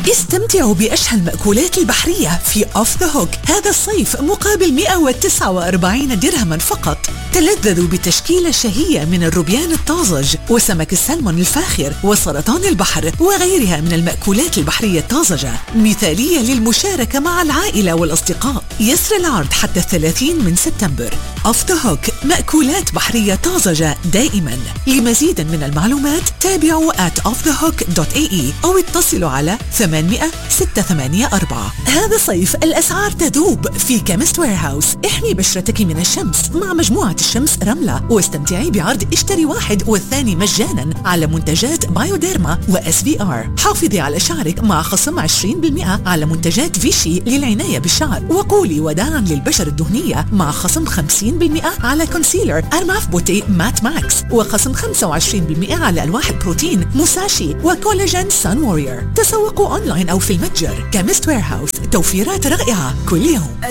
استمتعوا بأشهى المأكولات البحرية في أوف ذا هوك هذا الصيف مقابل 149 درهما فقط. تلذذوا بتشكيلة شهية من الروبيان الطازج وسمك السلمون الفاخر وسرطان البحر وغيرها من المأكولات البحرية الطازجة، مثالية للمشاركة مع العائلة والأصدقاء. يسر العرض حتى 30 من سبتمبر. أوف ذا هوك، مأكولات بحرية طازجة دائما. لمزيد من المعلومات تابعوا @offthehook.ae أو اتصلوا على 800 684. هذا الصيف الأسعار تذوب في كيمست ويرهاوس. احمي بشرتك من الشمس مع مجموعة الشمس رملة، واستمتعي بعرض اشتري واحد والثاني مجانا على منتجات بايوديرما وSVR. حافظي على شعرك مع خصم 20% على منتجات فيشي للعناية بالشعر، وقولي وداعا للبشرة الدهنية مع خصم 50% على كونسيلر أرماف بوتي مات ماكس، وخصم 25% على ألواح بروتين موساشي وكولاجين سان وورير. تسوقوا أونلاين أو في المتجر. كيمست ويرهاوس، توفيرات رائعة كل يوم.